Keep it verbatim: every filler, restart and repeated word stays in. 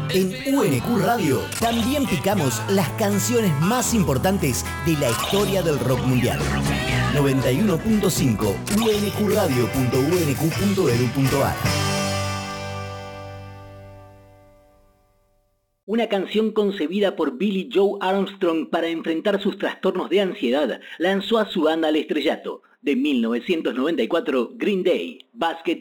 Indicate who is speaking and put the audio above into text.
Speaker 1: En U N Q Radio también picamos las canciones más importantes de la historia del rock mundial. noventa y uno punto cinco u n q radio punto u n q punto e d u punto a r. Una canción concebida por Billy Joe Armstrong para enfrentar sus trastornos de ansiedad lanzó a su banda al estrellato. De mil novecientos noventa y cuatro, Green Day, Basket